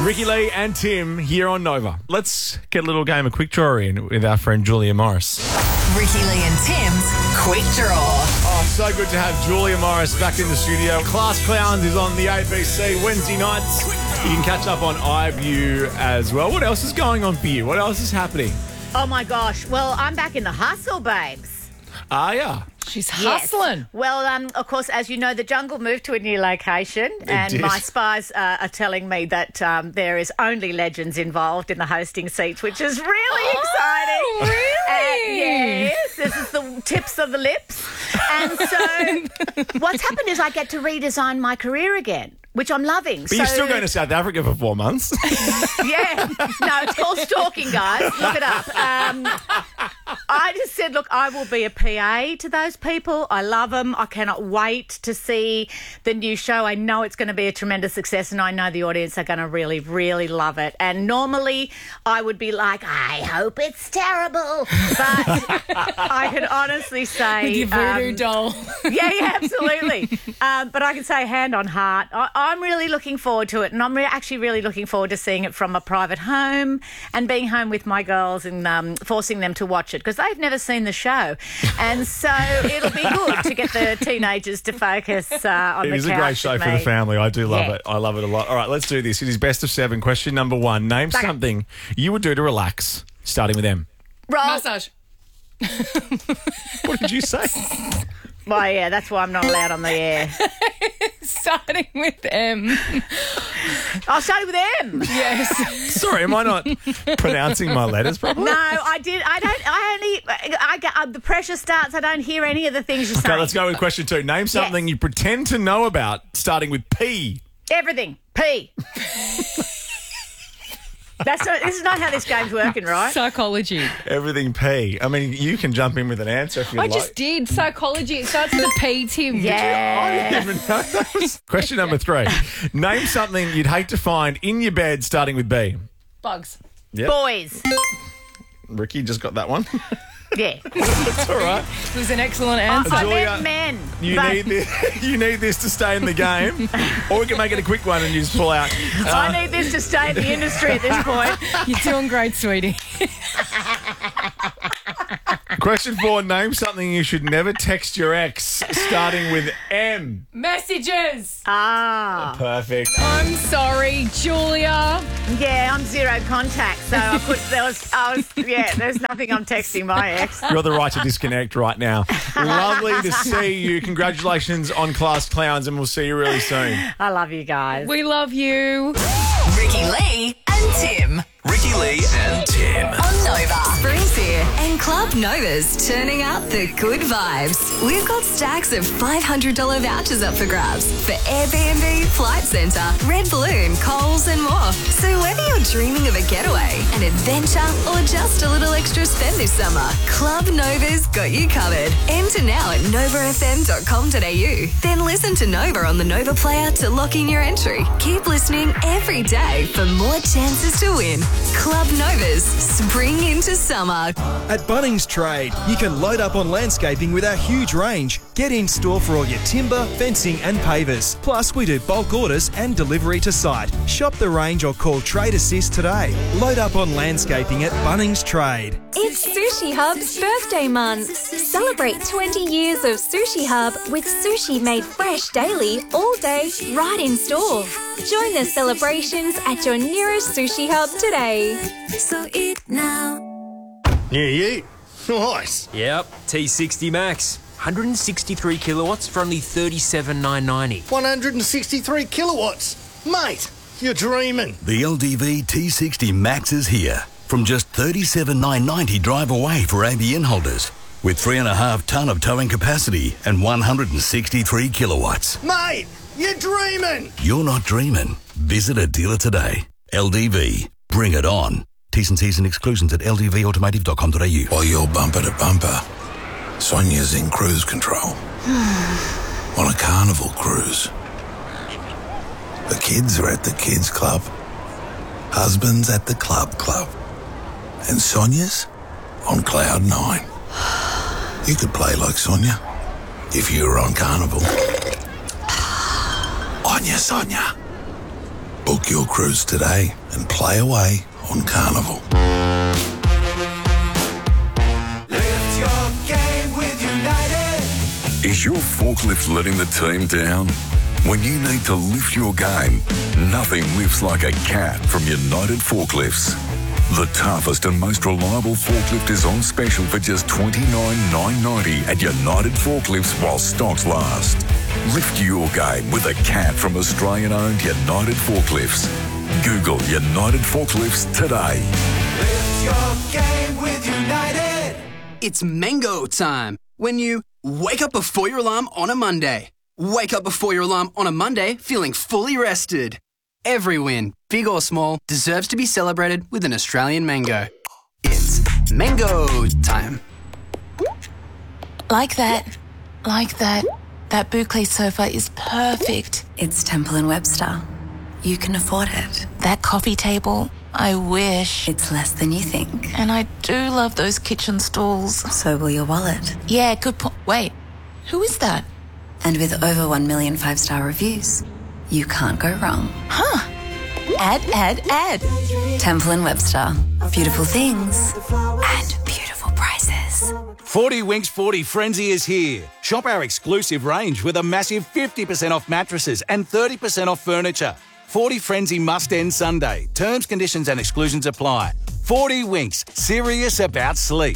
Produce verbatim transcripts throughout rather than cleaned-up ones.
Ricky Lee and Tim here on Nova. Let's get a little game of quick draw in with our friend Julia Morris. Ricky Lee and Tim's Quick Draw. Oh, so good to have Julia Morris back in the studio. Class Clowns is on the A B C Wednesday nights. You can catch up on iView as well. What else is going on for you? What else is happening? Oh, my gosh. Well, I'm back in the hustle, babes. Ah, yeah. She's Yes. hustling. Well, um, of course, as you know, the Jungle moved to a new location, and did. my spies uh, are telling me that um, there is only legends involved in the hosting seats, which is really exciting. Oh, really? And yes, this is the tips of the lips. And so what's happened is I get to redesign my career again, which I'm loving. But so, you're still going to South Africa for four months. Yeah. No, it's called stalking, guys. Look it up. Um, I just said, look, I will be a P A to those people. I love them. I cannot wait to see the new show. I know it's going to be a tremendous success, and I know the audience are going to really, really love it. And normally I would be like, I hope it's terrible. But I can honestly say... With your voodoo um, doll. Yeah, yeah, absolutely. um, but I can say hand on heart, I, I'm really looking forward to it, and I'm re- actually really looking forward to seeing it from a private home and being home with my girls and um, forcing them to watch it because they've never seen the show. And so it'll be good to get the teenagers to focus uh, on It the is couch a great show with for the me. family. I do love Yeah. it. I love it a lot. All right, let's do this. It is best of seven. Question number one. Name Okay. something you would do to relax, starting with M. Roll. Massage. What did you say? Well, yeah, that's why I'm not allowed on the air. Starting with M. I'll start with M. Yes. Sorry, am I not pronouncing my letters properly? No, I did. I don't. I only. I get uh, the pressure starts. I don't hear any of the things you're Okay, saying. let's go with question two. Name something you pretend to know about, starting with P. Everything. P. That's not, this is not how this game's working, right? Psychology. Everything P. I mean, you can jump in with an answer if you I like. just did. Psychology. It starts with a P, Tim. Yeah. I didn't even know that was... Question number three. Name something you'd hate to find in your bed, starting with B. Bugs. Yep. Boys. Ricky just got that one. Yeah. It's all right. It was an excellent answer. I Julia, meant men. You but need this. You need this to stay in the game, or we can make it a quick one and you just pull out. Uh, I need this to stay in the industry at this point. You're doing great, sweetie. question four. Name something you should never text your ex, starting with M. Messages. Ah. Perfect. I'm sorry, Julia. Yeah, I'm zero contact, so I could. There was. I was. Yeah. There's nothing I'm texting my ex. You're the right to disconnect right now. Lovely to see you. Congratulations on Class Clowns, and we'll see you really soon. I love you guys. We love you. Ricky Lee and Tim Ricky Lee and Tim. on Nova. Spring's here and Club Nova's turning up the good vibes. We've got stacks of five hundred dollars vouchers up for grabs for Airbnb, Flight Centre, Red Balloon, Coles and more. So whether you're dreaming of a getaway, an adventure or just a little extra spend this summer, Club Nova's got you covered. Enter now at nova f m dot com dot a u. Then listen to Nova on the Nova player to lock in your entry. Keep listening every day for more chances to win. Club Nova's Spring into Summer. At Bunnings Trade, you can load up on landscaping with our huge range. Get in store for all your timber, fencing and pavers. Plus, we do bulk orders and delivery to site. Shop the range or call Trade Assist today. Load up on landscaping at Bunnings Trade. It's Sushi Hub's birthday month. Celebrate twenty years of Sushi Hub with sushi made fresh daily, all day, right in store. Join the celebrations at your nearest Sushi Hub today. So eat now. Yeah, yeah. Nice. Yep, T sixty Max. one hundred sixty-three kilowatts for only thirty-seven thousand nine hundred ninety. one hundred sixty-three kilowatts. Mate, you're dreaming. The L D V T sixty Max is here. From just thirty-seven thousand nine hundred ninety drive away for A B N holders. With three and a half tonne of towing capacity and one hundred sixty-three kilowatts. Mate, you're dreaming. You're not dreaming. Visit a dealer today. L D V. Bring it on. T's and C's and exclusions at l d v automotive dot com dot a u. While you're bumper to bumper, Sonia's in cruise control. On a carnival cruise. The kids are at the kids club. Husband's at the club club. And Sonia's on cloud nine. You could play like Sonia if you were on carnival. On ya, Sonia. Book your cruise today and play away on Carnival. Lift your game with United. Is your forklift letting the team down? When you need to lift your game, nothing lifts like a cat from United Forklifts. The toughest and most reliable forklift is on special for just twenty-nine thousand nine hundred ninety at United Forklifts while stocks last. Lift your game with a cat from Australian-owned United Forklifts. Google United Forklifts today. Lift your game with United. It's mango time. When you wake up before your alarm on a Monday. Wake up before your alarm on a Monday feeling fully rested. Every win, big or small, deserves to be celebrated with an Australian mango. It's mango time. Like that. Like that. That boucle sofa is perfect. It's Temple and Webster. You can afford it. That coffee table, I wish. It's less than you think. And I do love those kitchen stools. So will your wallet. Yeah, good point. Wait, who is that? And with over one million five-star reviews, you can't go wrong. Huh. Add, add, add. Temple and Webster. Beautiful things and beautiful prices. forty Winks forty Frenzy is here. Shop our exclusive range with a massive fifty percent off mattresses and thirty percent off furniture. forty Frenzy must end Sunday. Terms, conditions and exclusions apply. forty Winks. Serious about sleep.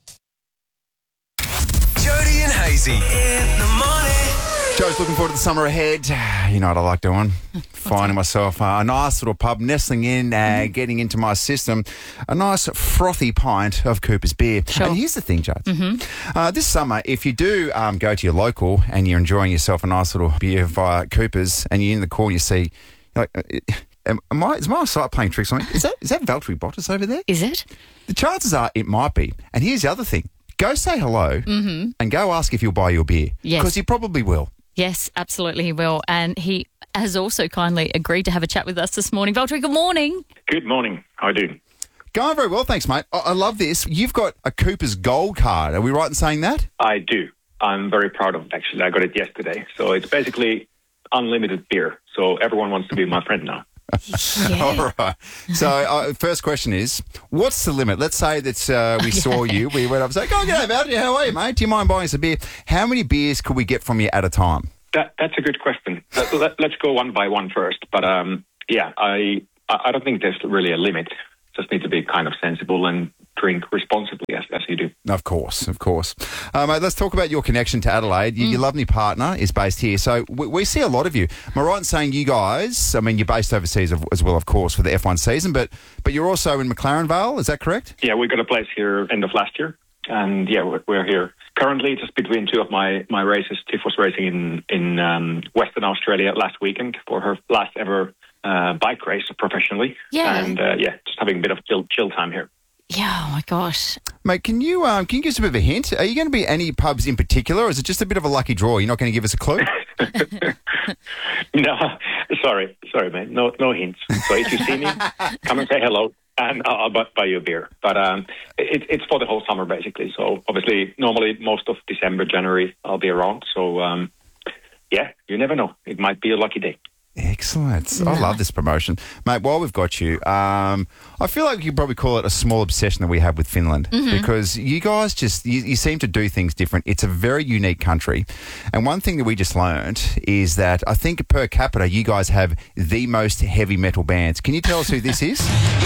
Jody and Hazy in the morning. Joe's looking forward to the summer ahead. You know what I like doing? Finding myself uh, a nice little pub, nestling in, uh, mm-hmm. getting into my system, a nice frothy pint of Cooper's beer. Sure. And here's the thing, Jade. Mm-hmm. Uh, this summer, if you do um, go to your local and you're enjoying yourself a nice little beer via Cooper's and you're in the corner, you see, you're like, am, am I, is my site playing tricks on me? Is that, is that Valtteri Bottas over there? Is it? The chances are it might be. And here's the other thing. Go say hello Mm-hmm. and go ask if he'll buy you a beer. Yes. Because he probably will. Yes, absolutely he will. And he has also kindly agreed to have a chat with us this morning. Valtteri, good morning. Good morning. How are you doing? Going very well, thanks, mate. I, I love this. You've got a Cooper's Gold card. Are we right in saying that? I do. I'm very proud of it, actually. I got it yesterday. So it's basically unlimited beer. So everyone wants to be my friend now. Yeah. All right. So, uh, first question is, what's the limit? Let's say that uh, we saw you. We went up and said, oh, g'day, Valtteri. How are you, mate? Do you mind buying us a beer? How many beers could we get from you at a time? That, that's a good question. Let, let, let's go one by one first. But, um, yeah, I I don't think there's really a limit. Just need to be kind of sensible and drink responsibly as, as you do. Of course, of course. Uh, mate, let's talk about your connection to Adelaide. Mm. Your lovely partner is based here. So we, we see a lot of you. Am I right in saying you guys, I mean, you're based overseas as well, of course, for the F one season, but but you're also in McLaren Vale, is that correct? Yeah, we got a place here end of last year. And, yeah, we're, we're here currently just between two of my, my races. Tiff was racing in, in um, Western Australia last weekend for her last ever uh, bike race professionally. Yeah. And, uh, yeah, just having a bit of chill, chill time here. Yeah, oh my gosh. Mate, can you um, can you give us a bit of a hint? Are you going to be any pubs in particular, or is it just a bit of a lucky draw? You're not going to give us a clue? No, sorry. Sorry, man. No no hints. So if you see me, come and say hello, and I'll, I'll buy you a beer. But um, it, it's for the whole summer, basically. So obviously, normally most of December, January, I'll be around. So, um, yeah, you never know. It might be a lucky day. Excellent. I love this promotion. Mate, while we've got you, um, I feel like you could probably call it a small obsession that we have with Finland Mm-hmm. because you guys just, you, you seem to do things different. It's a very unique country. And one thing that we just learned is that I think per capita, you guys have the most heavy metal bands. Can you tell us who this is?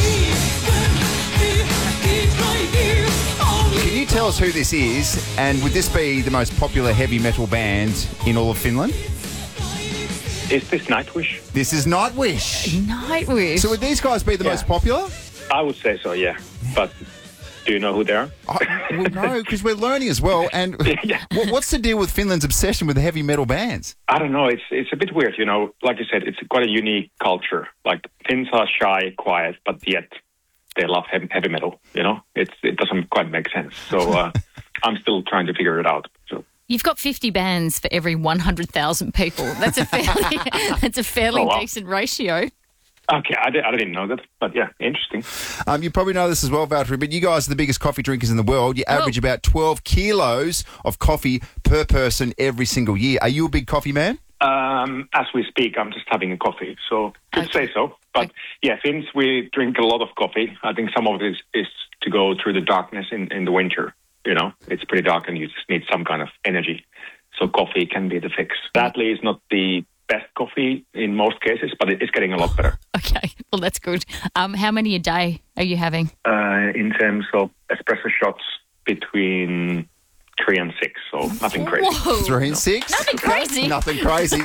Can you tell us who this is? And would this be the most popular heavy metal band in all of Finland? Is this Nightwish? This is Nightwish. Nightwish. So would these guys be the Yeah. most popular? I would say so, yeah. But do you know who they are? I, well, no, because we're learning as well. And Yeah. what, what's the deal with Finland's obsession with heavy metal bands? I don't know. It's it's a bit weird, you know. Like you said, it's quite a unique culture. Like Finns are shy, quiet, but yet they love heavy, heavy metal. You know, it's it doesn't quite make sense. So uh, I'm still trying to figure it out. So. You've got fifty bands for every one hundred thousand people. That's a fairly, that's a fairly Oh, wow. decent ratio. Okay, I, did, I didn't know that, but yeah, interesting. Um, you probably know this as well, Valtteri, but you guys are the biggest coffee drinkers in the world. You average about twelve kilos of coffee per person every single year. Are you a big coffee man? Um, as we speak, I'm just having a coffee, so could say so. But yeah, since we drink a lot of coffee, I think some of it is, is to go through the darkness in, in the winter. You know, it's pretty dark and you just need some kind of energy. So coffee can be the fix. Sadly, it's not the best coffee in most cases, but it is getting a lot better. Okay, well, that's good. Um, how many a day are you having? Uh, in terms of espresso shots, between three and six, so nothing crazy. Whoa. Three and six? Nothing crazy. Nothing crazy.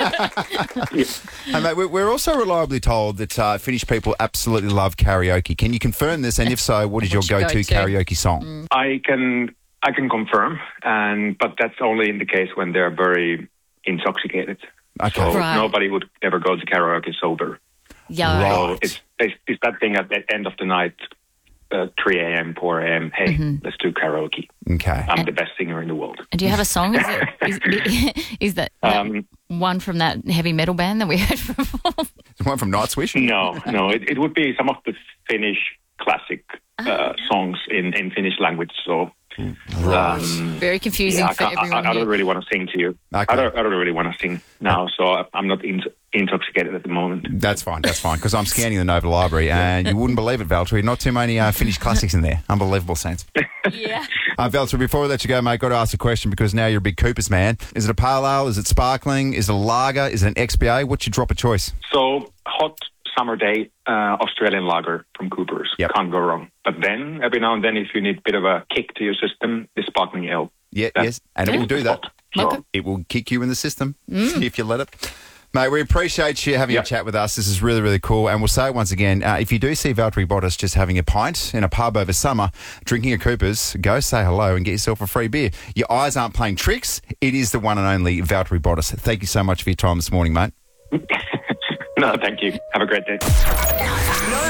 Hey, mate, we- we're also reliably told that uh, Finnish people absolutely love karaoke. Can you confirm this? And if so, what is your What's your go-to go-to? karaoke song? I can I can confirm, and but that's only in the case when they're very intoxicated. Okay. So Right. nobody would ever go to karaoke sober. Yeah. So Right. it's, it's it's that thing at the end of the night, uh, three a.m., four a.m., hey, Mm-hmm. let's do karaoke. Okay. I'm the best singer in the world. And do you have a song? Is, it, is, is that, that Um, one from that heavy metal band that we heard before? One from Nightwish? No, no, it, it would be some of the Finnish classic Ah. uh, songs in, in Finnish language. So Right. Very confusing yeah, I, for can't- I- everyone I, I here. don't really want to sing to you. Okay. I, don't, I don't really want to sing now, so I- I'm not in, intoxicated at the moment. That's fine, that's fine, because I'm scanning the Nova Library and you wouldn't believe it, Valtteri, not too many uh, Finnish classics in there. Unbelievable, Saints. Yeah. Uh, Valtteri, before we let you go, mate, got to ask a question because now you're a big Coopers man. Is it a pale ale? Is it sparkling? Is it a lager? Is it an X B A? What's your drop of choice? So, hot summer day, uh, Australian lager from Coopers. Can't go wrong. But then, every now and then, if you need a bit of a kick to your system, the sparkling ale. Yeah, That- yes, and it will do that. So- It will kick you in the system Mm. if you let it. Mate, we appreciate you having a chat with us. This is really, really cool. And we'll say it once again, uh, if you do see Valtteri Bottas just having a pint in a pub over summer, drinking a Coopers, go say hello and get yourself a free beer. Your eyes aren't playing tricks. It is the one and only Valtteri Bottas. Thank you so much for your time this morning, mate. No, thank you. Have a great day.